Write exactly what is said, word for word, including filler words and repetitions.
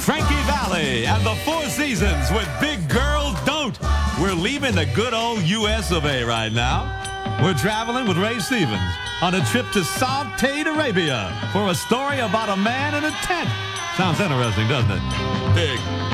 Frankie Valli and the Four Seasons with Big Girls Don't. We're leaving the good old U S of A right now. We're traveling with Ray Stevens on a trip to Saudi Arabia for a story about a man in a tent. Sounds interesting, doesn't it? Big